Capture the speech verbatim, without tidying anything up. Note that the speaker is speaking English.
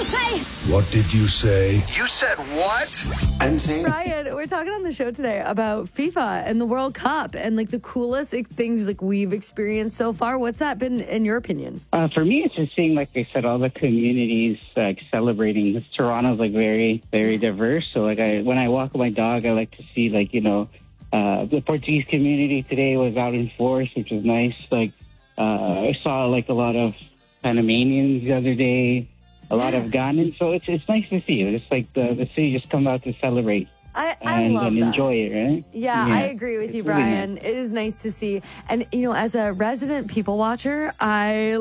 say? What did you say? You said what? I'm saying. Ryan, we're talking on the show today about FIFA and the World Cup and like the coolest ex- things like we've experienced so far. What's that been in your opinion? Uh, for me, it's just seeing, like I said, all the communities like celebrating. This Toronto's like very, very diverse. So like I, when I walk with my dog, I like to see like, you know, uh, the Portuguese community today was out in force, which was nice. Like uh, I saw like a lot of Panamanians the other day, a lot of Ghanaians. So it's it's nice to see. It's like the, the city just come out to celebrate. I, I and, love and that. enjoy it, right? Yeah, Yeah. I agree with you, It's really Brian. nice. It is nice to see. And, you know, as a resident people watcher, I